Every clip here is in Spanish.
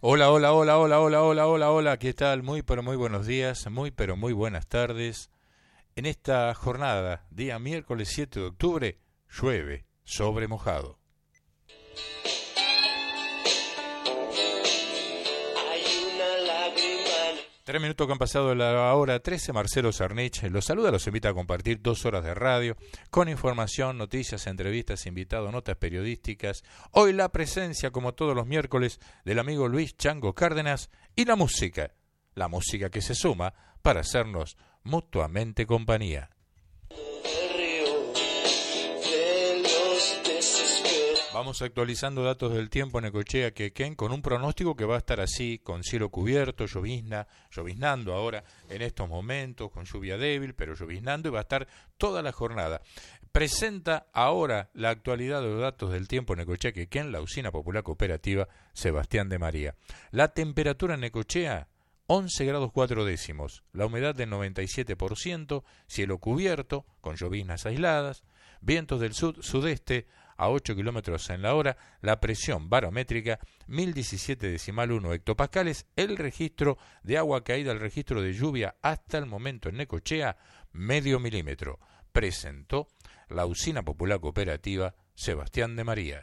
Hola, hola, hola, hola, hola, hola, hola, hola, ¿qué tal? Muy, pero muy buenos días, muy, pero muy buenas tardes. En esta jornada, día miércoles 7 de octubre, llueve sobre mojado. Hay una lágrima. 3 minutos que han pasado de la hora 13, Marcelo Sarnich los saluda, los invita a compartir 2 horas de radio con información, noticias, entrevistas, invitados, notas periodísticas. Hoy la presencia, como todos los miércoles, del amigo Luis Chango Cárdenas y la música que se suma para hacernos mutuamente compañía. Del río de los desesperos. Vamos actualizando datos del tiempo en Necochea, Quequén, con un pronóstico que va a estar así, con cielo cubierto, lloviznando ahora en estos momentos, con lluvia débil, pero lloviznando, y va a estar toda la jornada. Presenta ahora la actualidad de los datos del tiempo en Necochea, Quequén, la usina popular cooperativa Sebastián de María. La temperatura en Necochea, 11 grados 4 décimos, la humedad del 97%, cielo cubierto, con lloviznas aisladas, vientos del sud-sudeste a 8 kilómetros en la hora, la presión barométrica 1017,1 hectopascales, el registro de agua caída, el registro de lluvia hasta el momento en Necochea, medio milímetro. Presentó la usina popular cooperativa Sebastián de María.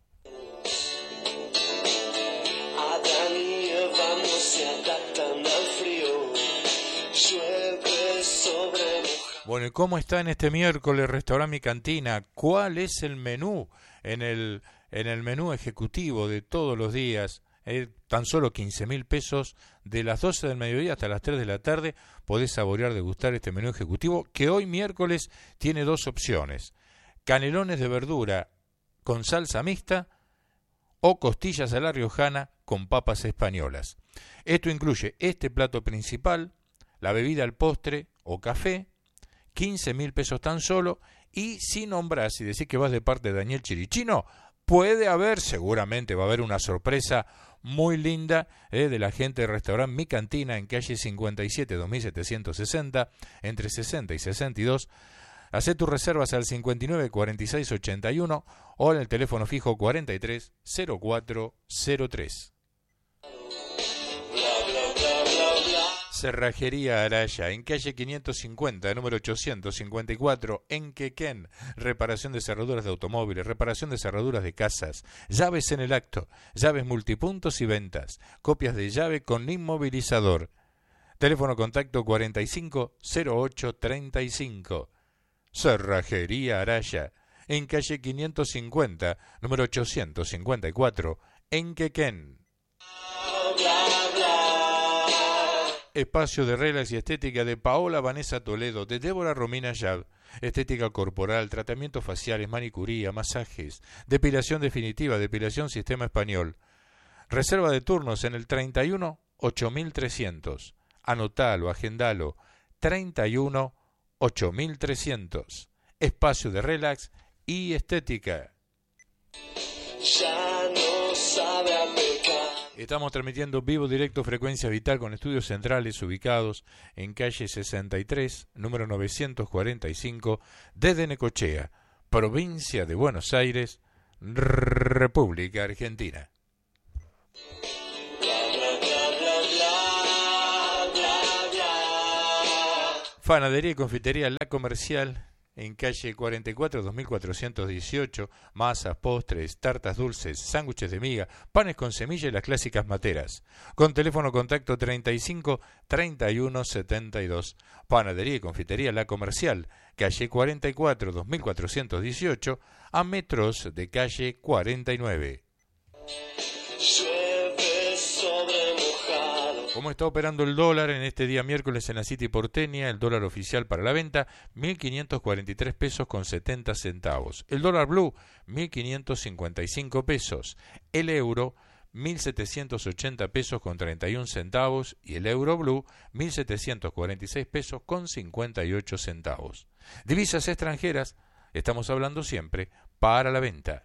Adán y Eva no se adaptan al frío. Llueve sobre mojado. Bueno, ¿y cómo está en este miércoles Restaurante Mi Cantina? ¿Cuál es el menú en el menú ejecutivo de todos los días? Tan solo 15.000 pesos, de las 12 del mediodía hasta las 3 de la tarde podés saborear, degustar este menú ejecutivo, que hoy miércoles tiene 2 opciones: canelones de verdura con salsa mixta o costillas a la riojana con papas españolas. Esto incluye este plato principal, la bebida al postre o café, 15.000 pesos tan solo, y si nombrás y decís que vas de parte de Daniel Chirichino, seguramente va a haber una sorpresa muy linda de la gente del restaurante Mi Cantina en calle 57, 2760, entre 60 y 62. Hacé tus reservas al 59 46 81 o en el teléfono fijo 43 0403. Cerrajería Araya, en calle 550, número 854, en Quequén. Reparación de cerraduras de automóviles, reparación de cerraduras de casas, llaves en el acto, llaves multipuntos y ventas, copias de llave con inmovilizador. Teléfono contacto 450835. Cerrajería Araya, en calle 550, número 854, en Quequén. Espacio de relax y estética de Paola Vanessa Toledo, de Débora Romina Yab. Estética corporal, tratamientos faciales, manicuría, masajes, depilación definitiva, depilación sistema español. Reserva de turnos en el 31 8300. Anotalo, agendalo. 31 8300. Espacio de relax y estética. Ya no sabe a pecar. Estamos transmitiendo vivo, directo, Frecuencia Vital, con estudios centrales ubicados en calle 63, número 945, desde Necochea, provincia de Buenos Aires, República Argentina. Panadería y confitería La Comercial, en calle 44, 2418, masas, postres, tartas dulces, sándwiches de miga, panes con semilla y las clásicas materas. Con teléfono contacto 35 31 72. Panadería y confitería La Comercial, calle 44, 2418, a metros de calle 49. Llueve sobre mojado. ¿Cómo está operando el dólar en este día miércoles en la City porteña? El dólar oficial para la venta, 1.543 pesos con 70 centavos. El dólar blue, 1.555 pesos. El euro, 1.780 pesos con 31 centavos. Y el euro blue, 1.746 pesos con 58 centavos. Divisas extranjeras, estamos hablando siempre, para la venta.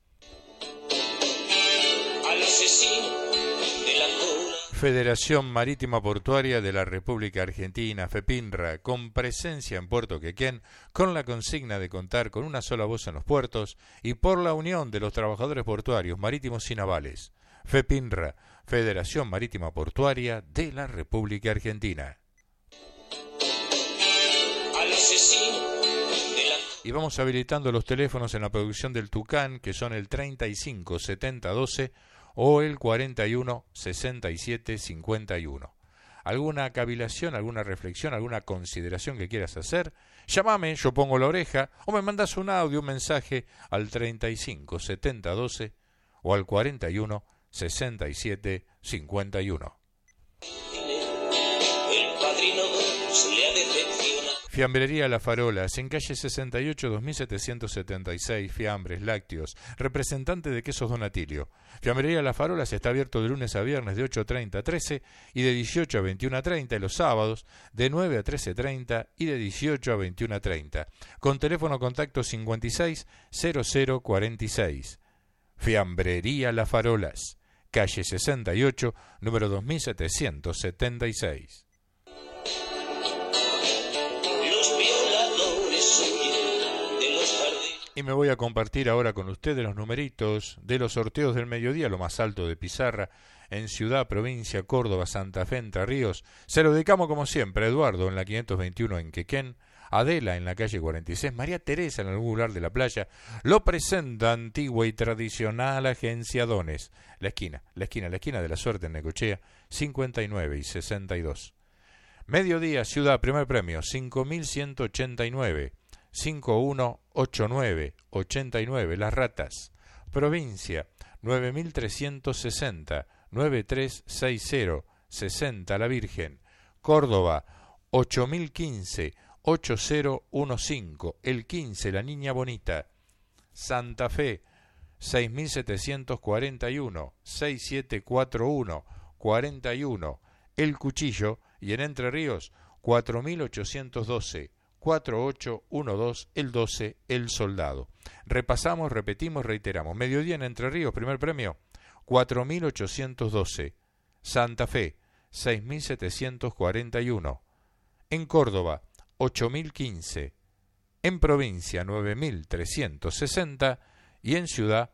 Al asesino de la cuna. Federación Marítima Portuaria de la República Argentina, FEPINRA, con presencia en Puerto Quequén, con la consigna de contar con una sola voz en los puertos y por la unión de los trabajadores portuarios, marítimos y navales. FEPINRA, Federación Marítima Portuaria de la República Argentina. Al asesino de la... Y vamos habilitando los teléfonos en la producción del Tucán, que son el 35 70 12 o el 41 67 51. ¿Alguna cavilación, alguna reflexión, alguna consideración que quieras hacer? Llámame, yo pongo la oreja, o me mandas un audio, un mensaje al 35 70 12 o al 41 67 51. El padrino Dos le ha decepcionado. Fiambrería La Farolas, en calle 68 2776, fiambres, lácteos, representante de quesos Don Atilio. Fiambrería La Farolas está abierto de lunes a viernes de 8:30 a 13 y de 18 a 21:30 y los sábados de 9 a 13:30 y de 18 a 21:30. Con teléfono contacto 56 0046. Fiambrería La Farolas, calle 68, número 2776. Y me voy a compartir ahora con ustedes los numeritos de los sorteos del mediodía, lo más alto de pizarra, en Ciudad, Provincia, Córdoba, Santa Fe, Entre Ríos. Se lo dedicamos como siempre a Eduardo en la 521 en Quequén, Adela en la calle 46, María Teresa en algún lugar de la playa. Lo presenta antigua y tradicional Agencia Dones, la esquina de la suerte en Necochea, 59 y 62. Mediodía, Ciudad, primer premio, 5189. 518989, Las Ratas. Provincia, 9360 9360 60, La Virgen. Córdoba, 8015 8015, el 15, La Niña Bonita. Santa Fe, 6741 6741 41, El Cuchillo. Y en Entre Ríos, 4812 4812, el 12, El Soldado. Repasamos, repetimos, reiteramos. Mediodía en Entre Ríos, primer premio, 4812. Santa Fe, 6741. En Córdoba, 8015. En provincia, 9360. Y en ciudad,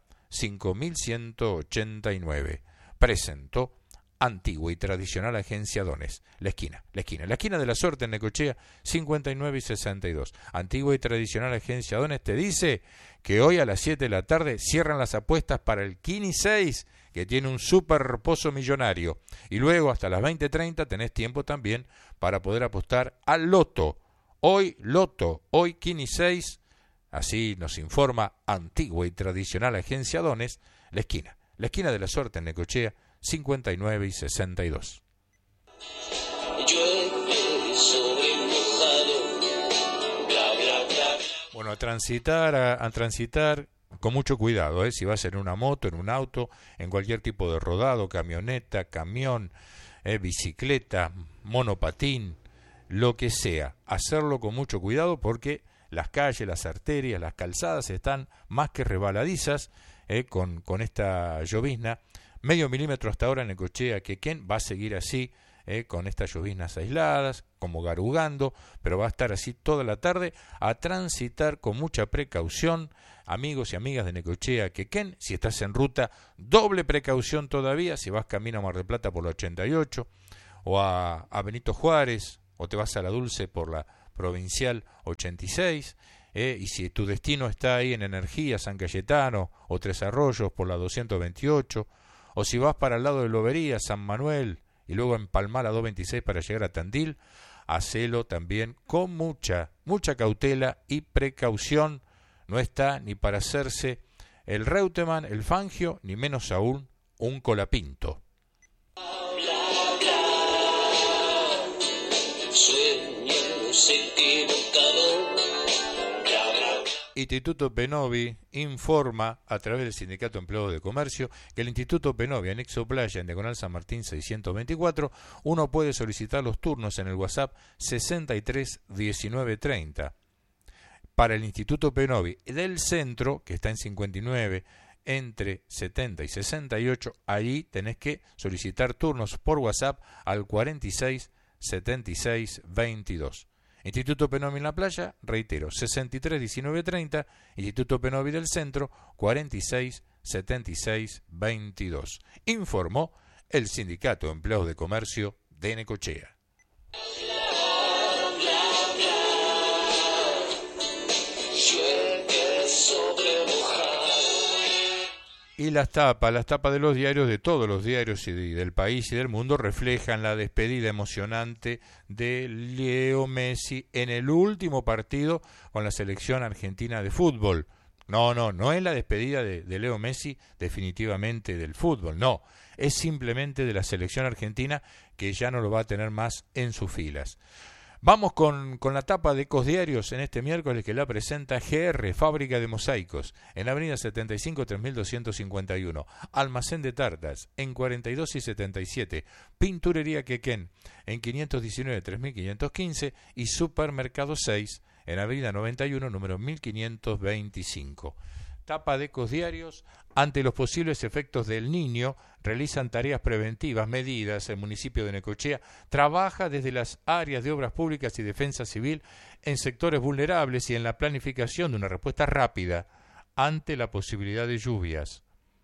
5189. Presentó antigua y tradicional Agencia Dones, la esquina de la suerte en Necochea, 59 y 62. Antigua y tradicional Agencia Dones te dice que hoy a las 7 de la tarde cierran las apuestas para el Kini 6, que tiene un super pozo millonario. Y luego hasta las 20:30 tenés tiempo también para poder apostar al Loto. Hoy Kini 6, así nos informa antigua y tradicional Agencia Dones, la esquina de la suerte en Necochea, 59 y 62. Bueno, a transitar con mucho cuidado, si vas en una moto, en un auto, en cualquier tipo de rodado, camioneta, camión, bicicleta, monopatín, lo que sea, hacerlo con mucho cuidado porque las calles, las arterias, las calzadas están más que resbaladizas con esta llovizna. Medio milímetro hasta ahora en Necochea, Quequén, va a seguir así, con estas lloviznas aisladas, como garugando, pero va a estar así toda la tarde. A transitar con mucha precaución, amigos y amigas de Necochea, Quequén. Si estás en ruta, doble precaución todavía, si vas camino a Mar del Plata por la 88, o a Benito Juárez, o te vas a La Dulce por la Provincial 86, y si tu destino está ahí en Energía, San Cayetano, o Tres Arroyos por la 228, o si vas para el lado de Lobería, San Manuel, y luego empalmar la 226 para llegar a Tandil, hacelo también con mucha cautela y precaución. No está ni para hacerse el Reutemann, el Fangio, ni menos aún un colapinto. Instituto Penovi informa a través del Sindicato de Empleados de Comercio que el Instituto Penovi, anexo Playa, en Diagonal San Martín 624, uno puede solicitar los turnos en el WhatsApp 63 19 30. Para el Instituto Penovi del centro, que está en 59, entre 70 y 68, ahí tenés que solicitar turnos por WhatsApp al 46 76 22. Instituto Penovi en la playa, reitero, 63 19 30, Instituto Penovi del centro, 46 76 22. Informó el Sindicato de Empleados de Comercio de Necochea. Y las tapas de los diarios, de todos los diarios y del país y del mundo, reflejan la despedida emocionante de Leo Messi en el último partido con la selección argentina de fútbol. No es la despedida de Leo Messi definitivamente del fútbol, no, es simplemente de la selección argentina, que ya no lo va a tener más en sus filas. Vamos con la tapa de Ecos Diarios en este miércoles, que la presenta GR, Fábrica de Mosaicos, en la avenida 75 3251, Almacén de Tartas en 42 y 77, Pinturería Quequén en 519 3515 y Supermercado 6 en avenida 91, número 1525. Tapa de Ecos Diarios: ante los posibles efectos del Niño, realizan tareas preventivas, medidas. El municipio de Necochea trabaja desde las áreas de obras públicas y defensa civil en sectores vulnerables y en la planificación de una respuesta rápida ante la posibilidad de lluvias.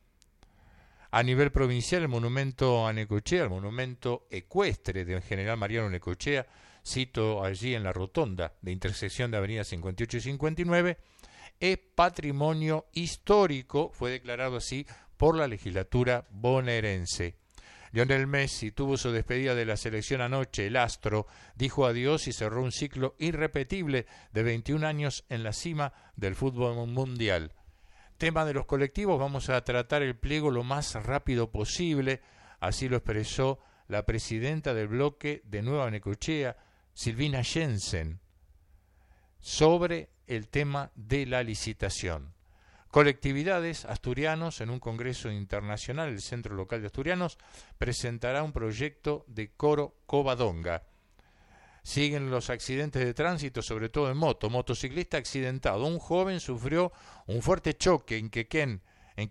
A nivel provincial, el monumento a Necochea, el monumento ecuestre de General Mariano Necochea, cito allí en la rotonda de intersección de avenida 58 y 59, es patrimonio histórico, fue declarado así por la legislatura bonaerense. Lionel Messi tuvo su despedida de la selección anoche. El astro dijo adiós y cerró un ciclo irrepetible de 21 años en la cima del fútbol mundial. Tema de los colectivos: vamos a tratar el pliego lo más rápido posible, así lo expresó la presidenta del bloque de Nueva Necochea, Silvina Jensen, sobre el tema de la licitación. Colectividades asturianos en un congreso internacional, el Centro Local de Asturianos presentará un proyecto de coro Covadonga. Siguen los accidentes de tránsito, sobre todo en moto. Motociclista accidentado. Un joven sufrió un fuerte choque en Quequén en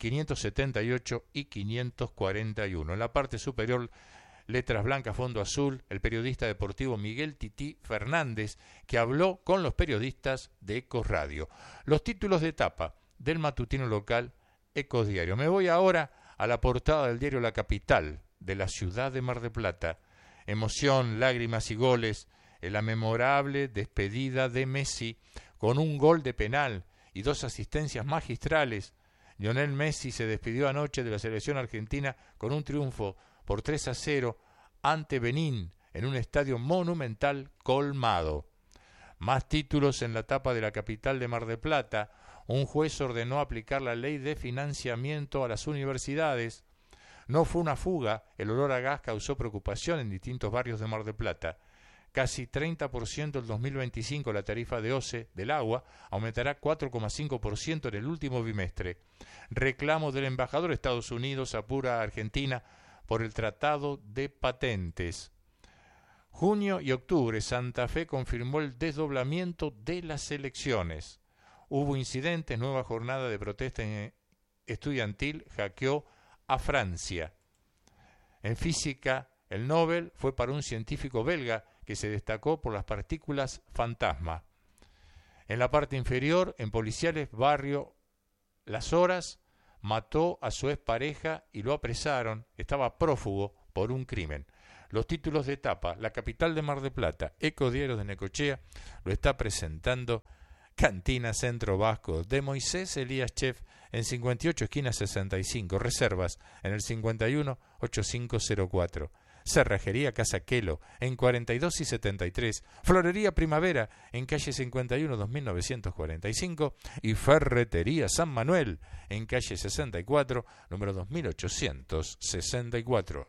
578 y 541. En la parte superior, letras blancas, fondo azul, el periodista deportivo Miguel Tití Fernández, que habló con los periodistas de Ecos Radio. Los títulos de tapa del matutino local Ecos Diario. Me voy ahora a la portada del diario La Capital, de la ciudad de Mar del Plata. Emoción, lágrimas y goles en la memorable despedida de Messi, con un gol de penal y 2 asistencias magistrales. Lionel Messi se despidió anoche de la selección argentina con un triunfo por 3-0 ante Benín en un estadio monumental colmado. Más títulos en la tapa de La Capital de Mar del Plata. Un juez ordenó aplicar la ley de financiamiento a las universidades. No fue una fuga, el olor a gas causó preocupación en distintos barrios de Mar del Plata. Casi 30% en 2025 la tarifa de OCE del agua aumentará 4,5% en el último bimestre. Reclamo del embajador de Estados Unidos apura a Argentina por el Tratado de Patentes. Junio y octubre, Santa Fe confirmó el desdoblamiento de las elecciones. Hubo incidentes, nueva jornada de protesta estudiantil hackeó a Francia. En física, el Nobel fue para un científico belga que se destacó por las partículas fantasma. En la parte inferior, en Policiales, barrio Las Horas, mató a su expareja y lo apresaron, estaba prófugo por un crimen. Los títulos de tapa: La Capital de Mar del Plata, Ecos Diarios de Necochea, lo está presentando Cantina Centro Vasco de Moisés Elías Chef en 58 esquina 65, reservas en el 51 8504. Cerrajería Casa Quelo en 42 y 73, Florería Primavera en calle 51 2945 y Ferretería San Manuel en calle 64, número 2864.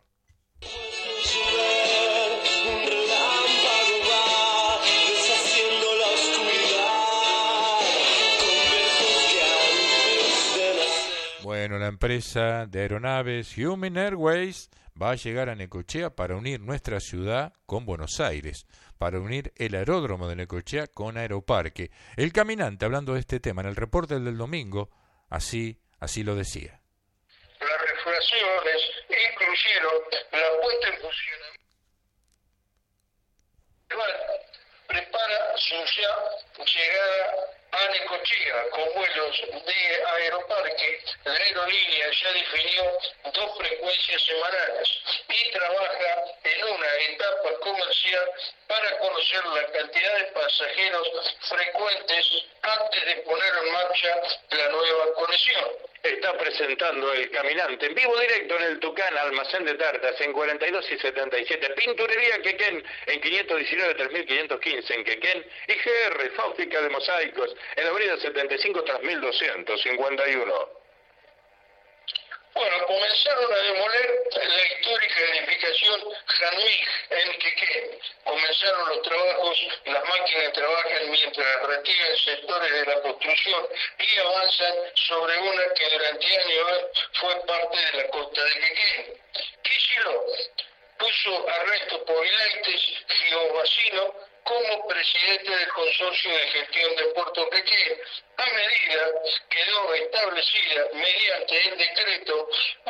Bueno, la empresa de aeronaves Human Airways va a llegar a Necochea para unir nuestra ciudad con Buenos Aires, para unir el aeródromo de Necochea con Aeroparque. El Caminante, hablando de este tema en el reporte del domingo, así lo decía. Las refacciones incluyeron la puesta en funcionamiento. Prepara su ya llegada a Necochea con vuelos de Aeroparque. La aerolínea ya definió 2 frecuencias semanales y trabaja en una etapa comercial para conocer la cantidad de pasajeros frecuentes antes de poner en marcha la nueva conexión. Está presentando El Caminante en vivo directo en el Tucán, almacén de tartas, en 42 y 77. Pinturería Quequén, en 519 3515 en Quequén. Y GR, fábrica de mosaicos, en la avenida 75 tras 1251. Bueno, comenzaron a demoler la histórica edificación Janmig en Quequén. Comenzaron los trabajos, las máquinas trabajan mientras retiran sectores de la construcción y avanzan sobre una que durante años fue parte de la costa de Quequén. Kicillof puso a Ernesto Povilaites Giovacino como presidente del Consorcio de Gestión de Puerto Quequén, a medida quedó establecida mediante el decreto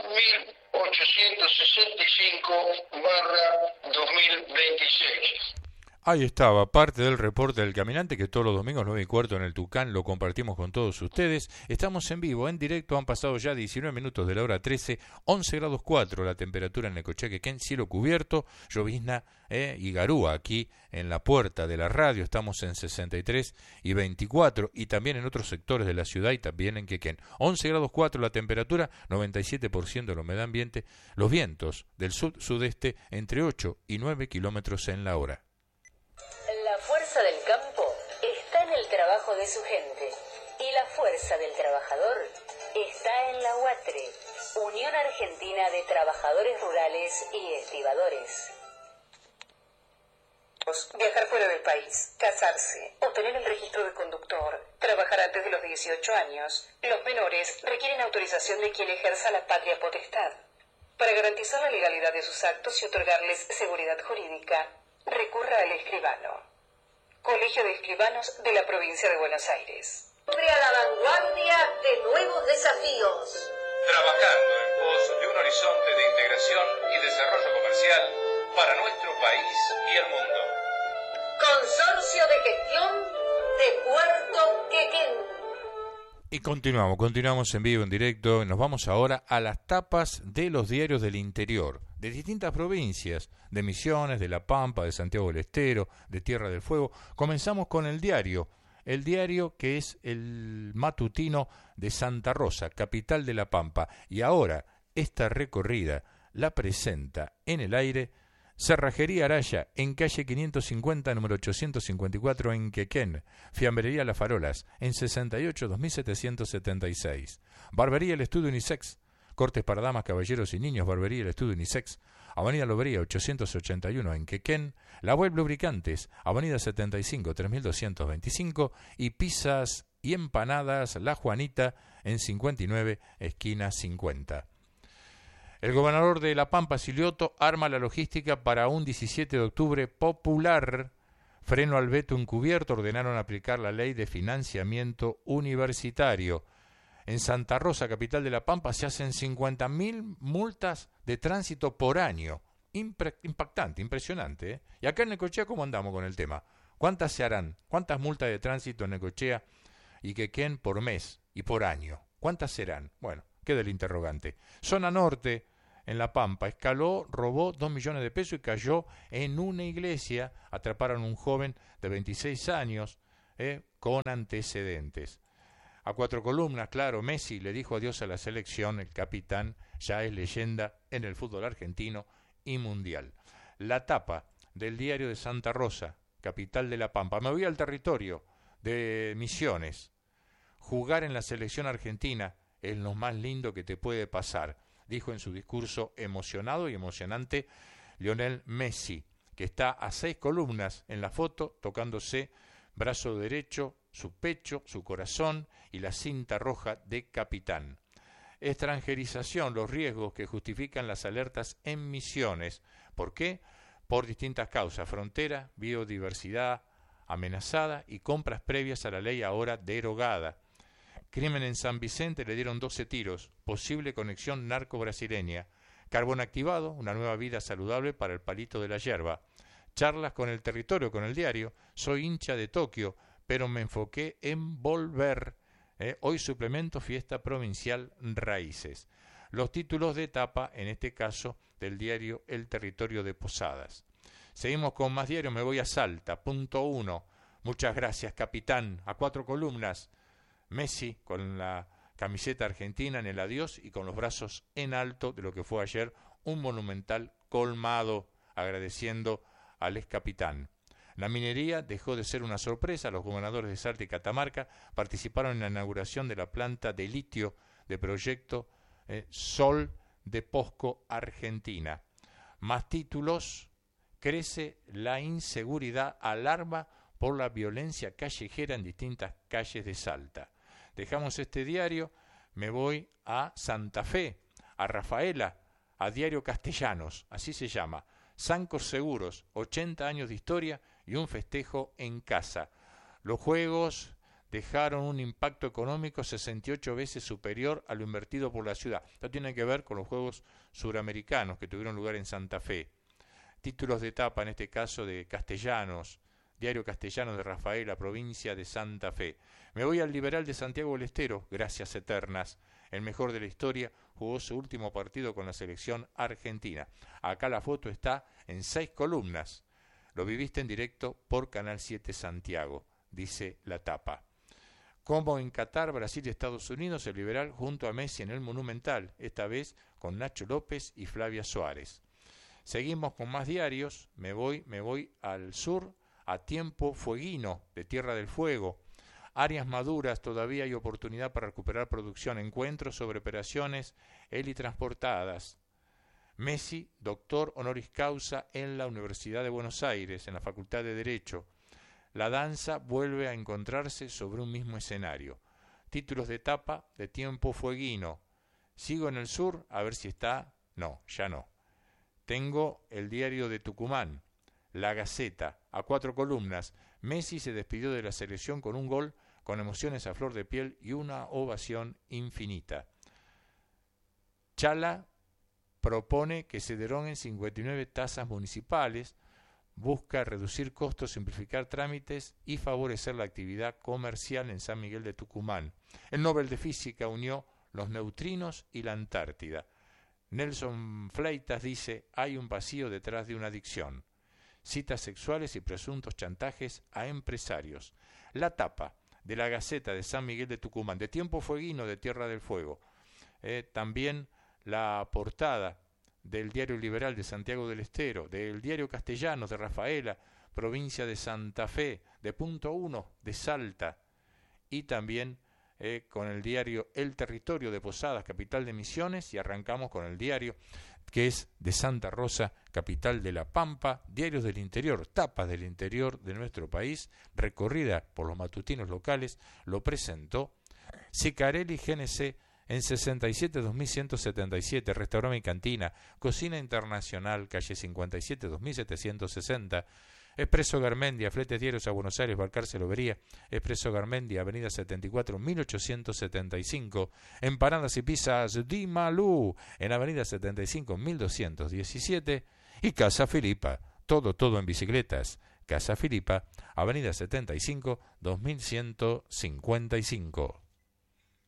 1865/2026. Ahí estaba parte del reporte del Caminante que todos los domingos 9:15 en el Tucán lo compartimos con todos ustedes. Estamos en vivo, en directo, han pasado ya 19 minutos de la hora 13, 11 grados 4 la temperatura en Necochea, Quequén, cielo cubierto, llovizna y garúa aquí en la puerta de la radio. Estamos en 63 y 24 y también en otros sectores de la ciudad y también en Quequén. 11 grados 4 la temperatura, 97% de la humedad ambiente, los vientos del sud-sudeste entre 8 y 9 kilómetros en la hora. La fuerza del campo está en el trabajo de su gente y la fuerza del trabajador está en la UATRE, Unión Argentina de Trabajadores Rurales y Estibadores. Viajar fuera del país, casarse, obtener el registro de conductor, trabajar antes de los 18 años. Los menores requieren autorización de quien ejerza la patria potestad. Para garantizar la legalidad de sus actos y otorgarles seguridad jurídica, recurra al escribano. Colegio de Escribanos de la Provincia de Buenos Aires. Siempre a la vanguardia de nuevos desafíos. Trabajando en pos de un horizonte de integración y desarrollo comercial para nuestro país y el mundo. Consorcio de Gestión de Puerto Quequén. Y continuamos en vivo, en directo, y nos vamos ahora a las tapas de los diarios del interior, de distintas provincias, de Misiones, de La Pampa, de Santiago del Estero, de Tierra del Fuego. Comenzamos con el diario que es el matutino de Santa Rosa, capital de La Pampa, y ahora esta recorrida la presenta en el aire Cerrajería Araya, en calle 550, número 854, en Quequén. Fiambrería Las Farolas, en 68 2776. Barbería El Estudio Unisex. Cortes para damas, caballeros y niños. Barbería El Estudio Unisex. Avenida Lobería 881 en Quequén. La Web Lubricantes, Avenida 75 3225. Y pizzas y empanadas La Juanita, en 59, esquina 50. El gobernador de La Pampa, Silioto, arma la logística para un 17 de octubre popular. Freno al veto encubierto, ordenaron aplicar la ley de financiamiento universitario. En Santa Rosa, capital de La Pampa, se hacen 50.000 multas de tránsito por año. Impactante, impresionante, ¿eh? Y acá en Necochea, ¿cómo andamos con el tema? ¿Cuántas se harán? ¿Cuántas multas de tránsito en Necochea y Quequén por mes y por año? ¿Cuántas serán? Bueno, queda el interrogante. Zona Norte, en La Pampa, escaló, robó 2 millones de pesos y cayó en una iglesia. Atraparon a un joven de 26 años con antecedentes. A 4 columnas, claro, Messi le dijo adiós a la selección, el capitán ya es leyenda en el fútbol argentino y mundial. La tapa del diario de Santa Rosa, capital de La Pampa. Me voy al territorio de Misiones. Jugar en la selección argentina es lo más lindo que te puede pasar, dijo en su discurso emocionado y emocionante Lionel Messi, que está a 6 columnas en la foto, tocándose brazo derecho, su pecho, su corazón y la cinta roja de capitán. Extranjerización, los riesgos que justifican las alertas en Misiones. ¿Por qué? Por distintas causas: frontera, biodiversidad amenazada y compras previas a la ley ahora derogada. Crimen en San Vicente, le dieron 12 tiros, posible conexión narco-brasileña. Carbón activado, una nueva vida saludable para el palito de la yerba. Charlas con el territorio, con el diario. Soy hincha de Tokio, pero me enfoqué en volver. Hoy suplemento Fiesta Provincial Raíces. Los títulos de etapa, en este caso, del diario El Territorio de Posadas. Seguimos con más diarios, me voy a Salta, punto 1. Muchas gracias, capitán, a 4 columnas. Messi con la camiseta argentina en el adiós y con los brazos en alto de lo que fue ayer un monumental colmado, agradeciendo al ex capitán. La minería dejó de ser una sorpresa. Los gobernadores de Salta y Catamarca participaron en la inauguración de la planta de litio de proyecto Sol de Posco, Argentina. Más títulos. Crece la inseguridad, alarma por la violencia callejera en distintas calles de Salta. Dejamos este diario, me voy a Santa Fe, a Rafaela, a Diario Castellanos, así se llama. Zancos Seguros, 80 años de historia y un festejo en casa. Los juegos dejaron un impacto económico 68 veces superior a lo invertido por la ciudad. Esto tiene que ver con los Juegos Suramericanos que tuvieron lugar en Santa Fe. Títulos de etapa, en este caso de Castellanos, Diario Castellanos de Rafaela, provincia de Santa Fe. Me voy al Liberal de Santiago del Estero, gracias eternas. El mejor de la historia jugó su último partido con la selección argentina. Acá la foto está en 6 columnas. Lo viviste en directo por Canal 7 Santiago, dice la tapa. Como en Qatar, Brasil y Estados Unidos, el Liberal junto a Messi en el Monumental, esta vez con Nacho López y Flavia Suárez. Seguimos con más diarios, me voy al sur, a Tiempo Fueguino, de Tierra del Fuego. Áreas maduras, todavía hay oportunidad para recuperar producción. Encuentros sobre operaciones helitransportadas. Messi, doctor honoris causa en la Universidad de Buenos Aires, en la Facultad de Derecho. La danza vuelve a encontrarse sobre un mismo escenario. Títulos de etapa de Tiempo Fueguino. Sigo en el sur, a ver si está. No, ya no. Tengo el diario de Tucumán, La Gaceta, a 4 columnas. Messi se despidió de la selección con un gol, con emociones a flor de piel y una ovación infinita. Chala propone que se deroguen 59 tasas municipales, busca reducir costos, simplificar trámites y favorecer la actividad comercial en San Miguel de Tucumán. El Nobel de Física unió los neutrinos y la Antártida. Nelson Fleitas dice, hay un vacío detrás de una adicción. Citas sexuales y presuntos chantajes a empresarios. La tapa de la Gaceta de San Miguel de Tucumán, de Tiempo Fueguino de Tierra del Fuego. También la portada del Diario Liberal de Santiago del Estero, del Diario Castellanos de Rafaela, provincia de Santa Fe, de Punto 1 de Salta, y también con el diario El Territorio de Posadas, capital de Misiones, y arrancamos con el diario que es de Santa Rosa, capital de La Pampa, diarios del interior, tapas del interior de nuestro país, recorrida por los matutinos locales, lo presentó Sicarelli GNC en 67-2177, restaurante y cantina, cocina internacional, calle 57-2760, Expreso Garmendia, fletes diarios a Buenos Aires, Balcarce, Lobería, Expreso Garmendia, avenida 74-1875, empanadas y pizzas Di Malú, en avenida 75-1217, y Casa Filipa, todo en bicicletas, Casa Filipa, avenida 75-2155.